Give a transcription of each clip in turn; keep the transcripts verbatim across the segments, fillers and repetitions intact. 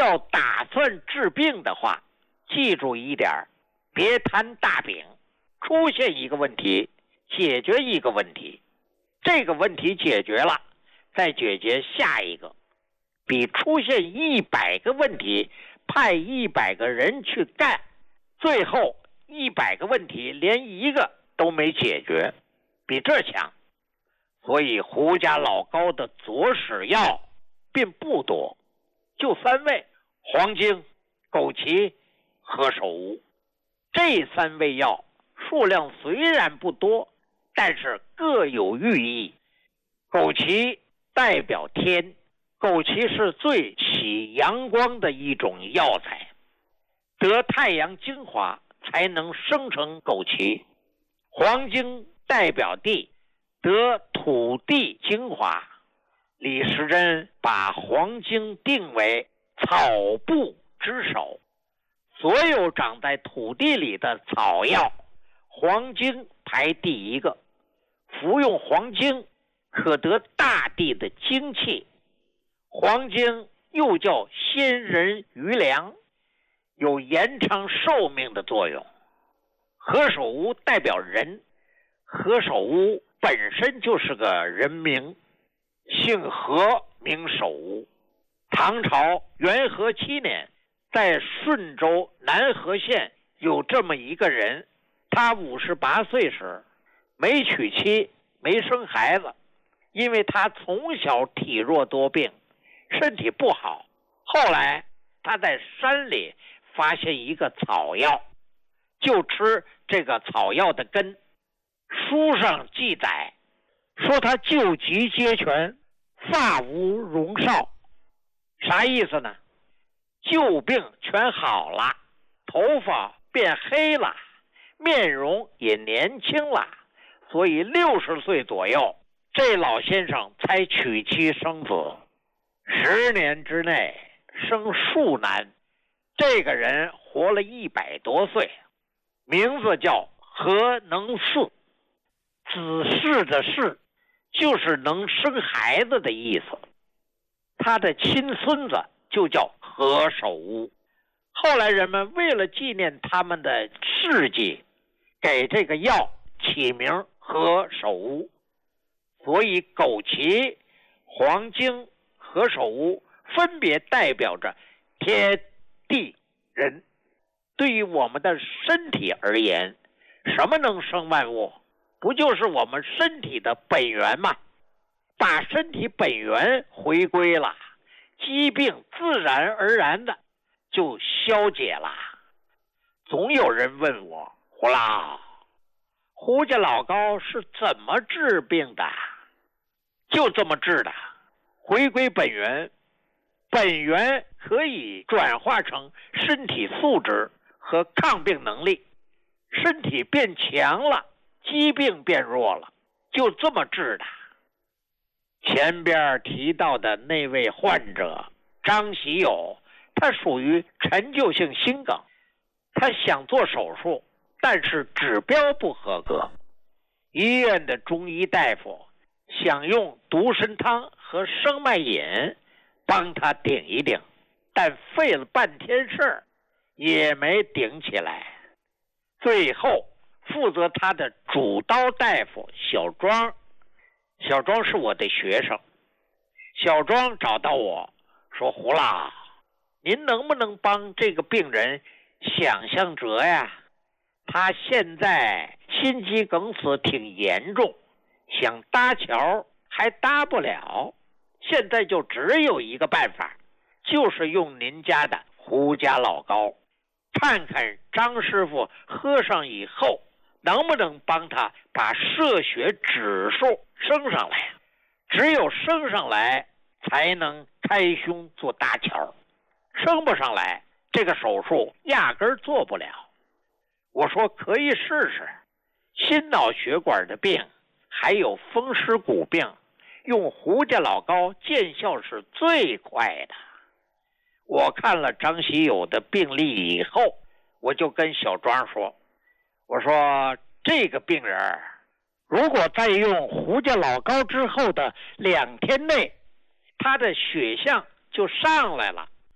要打算治病的话，记住一点，别摊大饼，出现一个问题，解决一个问题，这个问题解决了，再解决下一个，比出现一百个问题，派一百个人去干，最后一百个问题连一个都没解决，比这强。所以胡家老高的佐使药并不多，就三味：黄精、枸杞、何首乌。这三味药数量虽然不多，但是各有寓意。枸杞代表天，枸杞是最起阳光的一种药材，得太阳精华才能生成枸杞。黄精代表地，得土地精华。李时珍把黄精定为草部之首，所有长在土地里的草药，黄精排第一个。服用黄精可得大地的精气。黄精又叫仙人余粮，有延长寿命的作用。何首乌代表人，何首乌本身就是个人名，姓何名首乌。唐朝元和七年，在顺州南河县有这么一个人，他五十八岁时没娶妻，没生孩子，因为他从小体弱多病，身体不好。后来他在山里发现一个草药，就吃这个草药的根。书上记载说他救急皆全，发无荣少。啥意思呢？旧病全好了，头发变黑了，面容也年轻了，所以六十岁左右，这老先生才娶妻生子。十年之内生数男，这个人活了一百多岁，名字叫何能嗣。子嗣的嗣就是能生孩子的意思。他的亲孙子就叫何首乌。后来人们为了纪念他们的事迹，给这个药起名何首乌。所以枸杞、黄精、何首乌分别代表着天地人。对于我们的身体而言，什么能生万物？不就是我们身体的本源吗？把身体本源回归了，疾病自然而然的就消解了。总有人问我，胡老，胡家老高是怎么治病的？就这么治的，回归本源。本源可以转化成身体素质和抗病能力，身体变强了，疾病变弱了，就这么治的。前边提到的那位患者张喜友，他属于陈旧性心梗，他想做手术，但是指标不合格。医院的中医大夫想用独参汤和生脉饮帮他顶一顶，但费了半天事儿也没顶起来。最后负责他的主刀大夫小庄，小庄是我的学生，小庄找到我说，胡老，您能不能帮这个病人想象辙呀？他现在心肌梗死挺严重，想搭桥还搭不了，现在就只有一个办法，就是用您家的胡家老高，看看张师傅喝上以后能不能帮他把射血指数升上来。只有升上来才能开胸做搭桥，升不上来这个手术压根儿做不了。我说可以试试，心脑血管的病还有风湿骨病，用胡家老高见效是最快的。我看了张喜友的病例以后，我就跟小庄说，我说这个病人如果在用胡家老高之后的两天内，他的血象就上来了，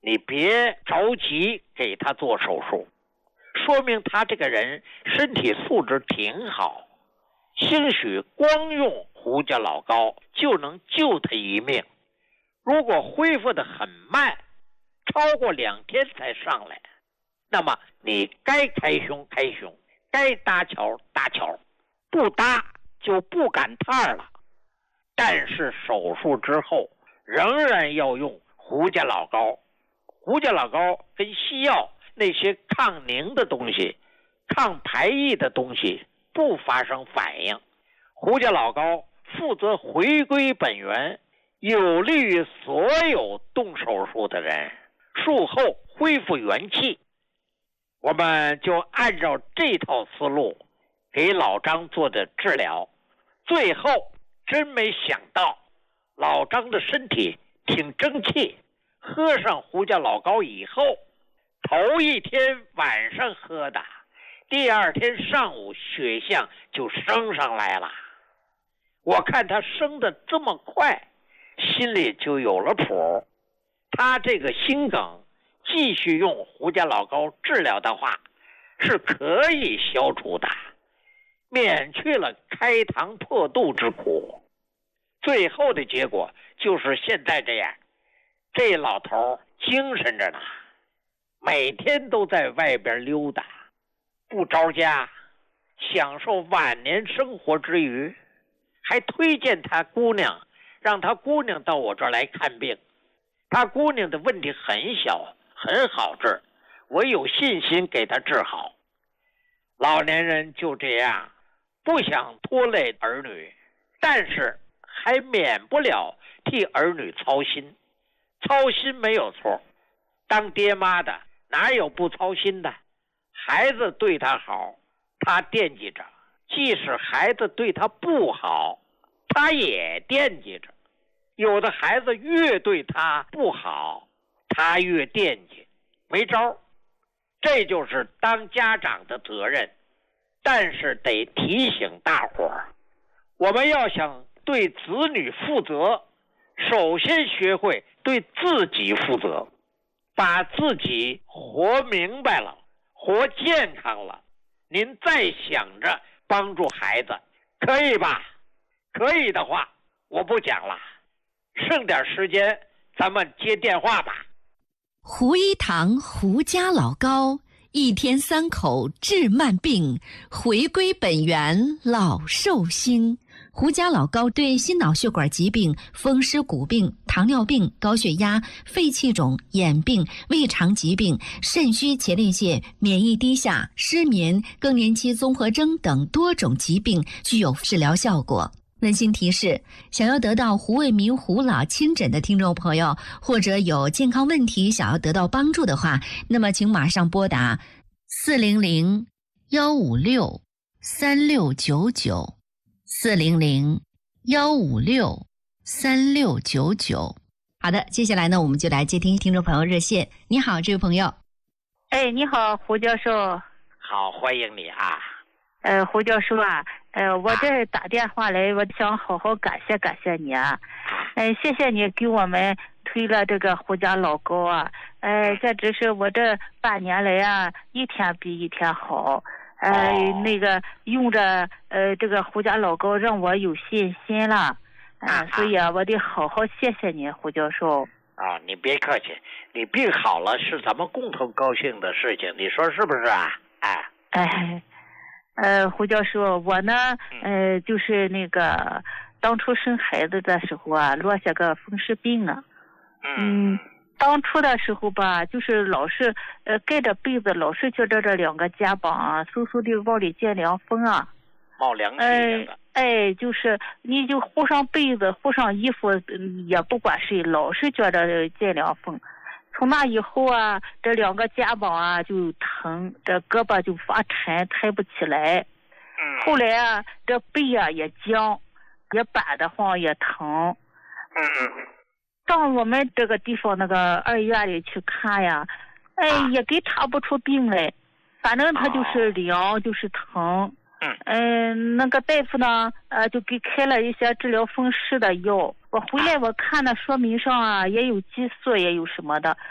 你别着急给他做手术，说明他这个人身体素质挺好，兴许光用胡椒老膏就能救他一命。如果恢复得很慢，超过两天才上来，那么你该开胸开胸，该搭桥搭桥，不搭就不赶趟了。但是手术之后仍然要用胡椒老膏，胡椒老膏跟西药那些抗凝的东西、抗排异的东西不发生反应。胡椒老膏负责回归本源，有利于所有动手术的人术后恢复元气。我们就按照这套思路给老张做的治疗，最后真没想到老张的身体挺争气，喝上胡椒老膏以后，头一天晚上喝的，第二天上午血象就升上来了。我看他升得这么快，心里就有了谱。他这个心梗继续用胡椒老膏治疗的话，是可以消除的，免去了开膛破肚之苦。最后的结果就是现在这样，这老头精神着呢，每天都在外边溜达，不着家，享受晚年生活之余，还推荐他姑娘，让他姑娘到我这儿来看病。他姑娘的问题很小，很好治，我有信心给他治好。老年人就这样，不想拖累儿女，但是还免不了替儿女操心。操心没有错，当爹妈的哪有不操心的？孩子对他好，他惦记着；即使孩子对他不好，他也惦记着。有的孩子越对他不好，他越惦记，没招。这就是当家长的责任。但是得提醒大伙儿，我们要想对子女负责，首先学会对自己负责，把自己活明白了，活健康了，您再想着帮助孩子，可以吧？可以的话，我不讲了，剩点时间咱们接电话吧。 胡一堂胡家老膏，一天三口治慢病，回归本源老寿星。胡家老膏对心脑血管疾病、风湿骨病、糖尿病、高血压、肺气肿、眼病、胃肠疾病、肾虚前列腺、免疫低下、失眠、更年期综合征等多种疾病具有治疗效果。温馨提示，想要得到胡卫民胡老亲诊的听众朋友，或者有健康问题想要得到帮助的话，那么请马上拨打四零零幺五六三六九九四零零幺五六三六九九。好的，接下来呢，我们就来接听听众朋友热线。你好，这位朋友。 哎，你好，胡教授。 好，欢迎你啊。 呃，胡教授啊，呃，我这打电话来，我想好好感谢感谢你啊，呃，谢谢你给我们推了这个胡家老膏啊，呃，这只是我这半年来啊，一天比一天好，呃，那个用着呃这个胡家老膏让我有信心了，啊、呃，所以啊，我得好好谢谢你，胡教授。 啊，你别客气，你病好了是咱们共同高兴的事情，你说是不是啊？哎， 哎。呃，胡教授，我呢，呃，就是那个当初生孩子的时候啊，落下个风湿病啊。嗯，当初的时候吧，就是老是呃盖着被子，老是觉着这两个肩膀啊，嗖嗖的往里见凉风啊， 冒凉气的。 哎，哎，就是你就糊上被子，糊上衣服，也不管谁，老是觉着见凉风。从那以后啊，这两个肩膀啊就疼，这胳膊就发沉，抬不起来。后来啊，这背啊也僵，也板得慌，也疼。到我们这个地方那个二医院里去看呀，哎，也给查不出病来，反正他就是凉，就是疼。嗯，那个大夫呢，呃，就给开了一些治疗风湿的药。我回来我看那说明上啊，也有激素，也有什么的。